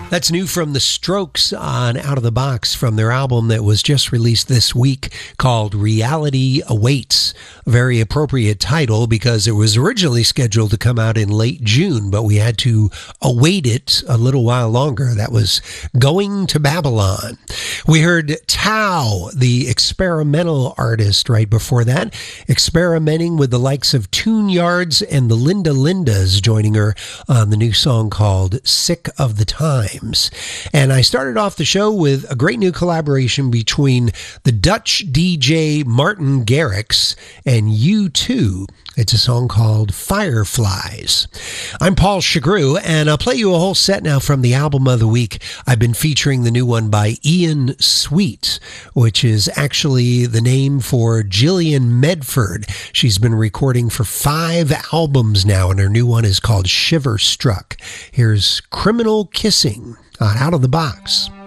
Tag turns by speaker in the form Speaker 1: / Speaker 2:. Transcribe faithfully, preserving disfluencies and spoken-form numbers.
Speaker 1: That's new from The Strokes on Out of the Box from their album that was just released this week called Reality Awaits. A very appropriate title because it was originally scheduled to come out in late June, but we had to await it a little while longer. That was Going to Babylon. We heard Tao, the experimental artist, right before that, experimenting with the likes of Tune Yards and the Linda Lindas, joining her on the new song called Sick of the Time. And I started off the show with a great new collaboration between the Dutch D J Martin Garrix and U two. It's a song called Fireflies. I'm Paul Chagru, and I'll play you a whole set now from the album of the week. I've been featuring the new one by Ian Sweet, which is actually the name for Gillian Medford. She's been recording for five albums now, and her new one is called Shiver Struck. Here's Criminal Kissing on Out of the Box.